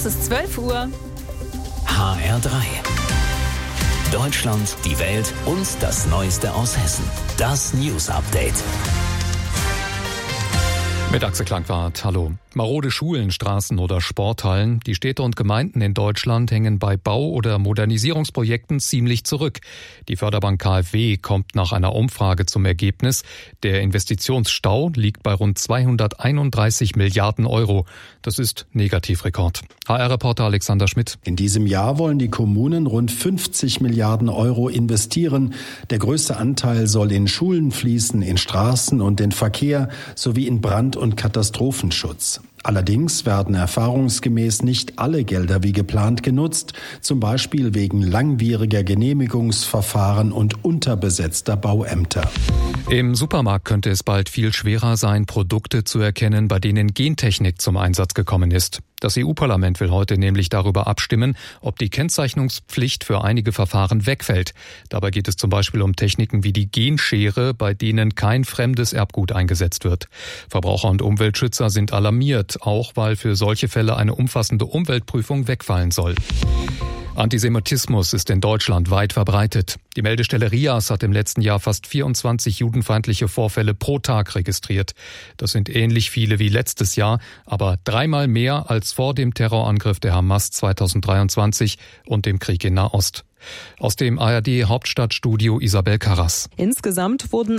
Es ist 12 Uhr. HR3. Deutschland, die Welt und das Neueste aus Hessen. Das News Update. Mit Axel Klangwart, hallo. Marode Schulen, Straßen oder Sporthallen. Die Städte und Gemeinden in Deutschland hängen bei Bau- oder Modernisierungsprojekten ziemlich zurück. Die Förderbank KfW kommt nach einer Umfrage zum Ergebnis, der Investitionsstau liegt bei rund 231 Milliarden Euro. Das ist Negativrekord. HR-Reporter Alexander Schmidt. In diesem Jahr wollen die Kommunen rund 50 Milliarden Euro investieren. Der größte Anteil soll in Schulen fließen, in Straßen und den Verkehr sowie in Brand- und Katastrophenschutz. Allerdings werden erfahrungsgemäß nicht alle Gelder wie geplant genutzt, zum Beispiel wegen langwieriger Genehmigungsverfahren und unterbesetzter Bauämter. Im Supermarkt könnte es bald viel schwerer sein, Produkte zu erkennen, bei denen Gentechnik zum Einsatz gekommen ist. Das EU-Parlament will heute nämlich darüber abstimmen, ob die Kennzeichnungspflicht für einige Verfahren wegfällt. Dabei geht es zum Beispiel um Techniken wie die Genschere, bei denen kein fremdes Erbgut eingesetzt wird. Verbraucher und Umweltschützer sind alarmiert, auch weil für solche Fälle eine umfassende Umweltprüfung wegfallen soll. Antisemitismus ist in Deutschland weit verbreitet. Die Meldestelle RIAS hat im letzten Jahr fast 24 judenfeindliche Vorfälle pro Tag registriert. Das sind ähnlich viele wie letztes Jahr, aber 3-mal mehr als vor dem Terrorangriff der Hamas 2023 und dem Krieg in Nahost. Aus dem ARD-Hauptstadtstudio Isabel Karras. Insgesamt wurden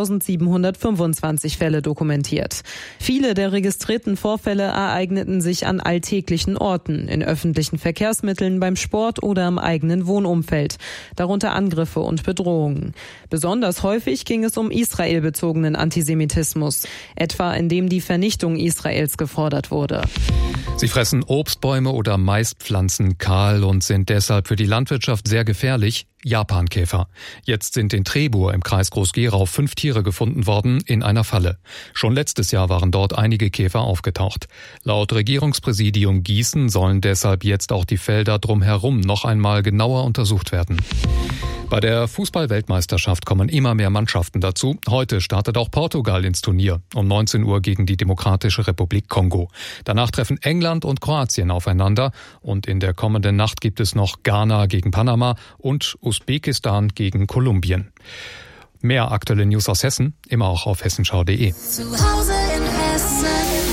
8.725 Fälle dokumentiert. Viele der registrierten Vorfälle ereigneten sich an alltäglichen Orten, in öffentlichen Verkehrsmitteln, beim Sport oder im eigenen Wohnumfeld, darunter Angriffe und Bedrohungen. Besonders häufig ging es um israelbezogenen Antisemitismus, etwa indem die Vernichtung Israels gefordert wurde. Sie fressen Obstbäume oder Maispflanzen kahl und sind deshalb für die Landwirtschaft sehr gefährlich. Japankäfer. Jetzt sind in Trebur im Kreis Groß-Gerau 5 Tiere gefunden worden in einer Falle. Schon letztes Jahr waren dort einige Käfer aufgetaucht. Laut Regierungspräsidium Gießen sollen deshalb jetzt auch die Felder drumherum noch einmal genauer untersucht werden. Bei der Fußball-Weltmeisterschaft kommen immer mehr Mannschaften dazu. Heute startet auch Portugal ins Turnier um 19 Uhr gegen die Demokratische Republik Kongo. Danach treffen England und Kroatien aufeinander und in der kommenden Nacht gibt es noch Ghana gegen Panama und Usbekistan gegen Kolumbien. Mehr aktuelle News aus Hessen, immer auch auf hessenschau.de. Zu Hause in Hessen.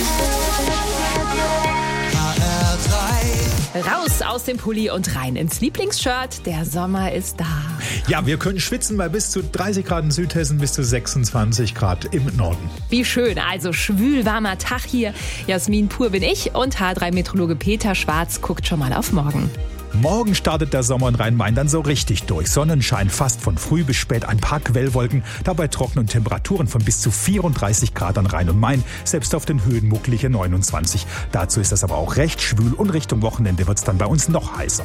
Raus aus dem Pulli und rein ins Lieblingsshirt. Der Sommer ist da. Ja, wir können schwitzen bei bis zu 30 Grad in Südhessen, bis zu 26 Grad im Norden. Wie schön, also schwül-warmer Tag hier. Jasmin Pur bin ich und H3-Meteorologe Peter Schwarz guckt schon mal auf morgen. Morgen startet der Sommer in Rhein-Main dann so richtig durch. Sonnenschein fast von früh bis spät, ein paar Quellwolken, dabei Trocken und Temperaturen von bis zu 34 Grad an Rhein und Main, selbst auf den Höhen mucklige 29. Dazu ist es aber auch recht schwül und Richtung Wochenende wird es dann bei uns noch heißer.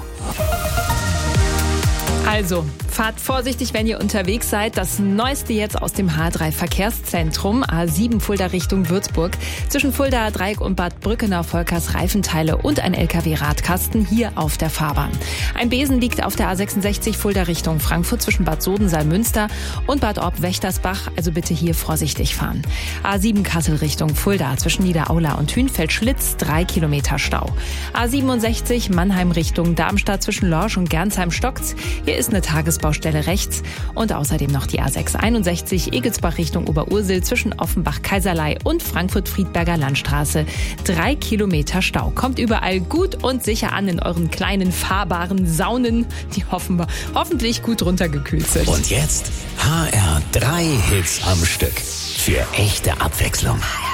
Also, fahrt vorsichtig, wenn ihr unterwegs seid. Das Neueste jetzt aus dem H3-Verkehrszentrum, A7 Fulda Richtung Würzburg. Zwischen Fuldaer Dreieck und Bad Brückenau-Volkers Reifenteile und ein LKW-Radkasten hier auf der Fahrbahn. Ein Besen liegt auf der A66 Fulda Richtung Frankfurt zwischen Bad Sodensaal-Münster und Bad Orb-Wächtersbach. Also bitte hier vorsichtig fahren. A7 Kassel Richtung Fulda zwischen Niederaula und Hünfeld-Schlitz 3 Kilometer Stau. A67 Mannheim Richtung Darmstadt zwischen Lorsch und Gernsheim-Stocks. Hier ist eine Tagesbaustelle rechts und außerdem noch die A661 Egelsbach Richtung Oberursel zwischen Offenbach-Kaiserlei und Frankfurt-Friedberger Landstraße. 3 Kilometer Stau. Kommt überall gut und sicher an in euren kleinen fahrbaren Saunen, die hoffentlich gut runtergekühlt sind. Und jetzt HR3 Hits am Stück. Für echte Abwechslung.